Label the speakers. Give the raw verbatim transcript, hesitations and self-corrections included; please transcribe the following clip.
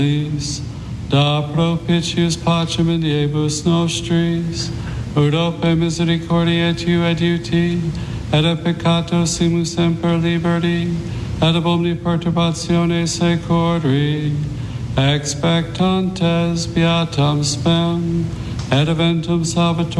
Speaker 1: da propitius pacem in diebus nostris, ut ope misericordiae tu adiuti, et a peccato simus semper liberti, et ab omni perturbatione secori, expectantes beatam spem, et eventum salvator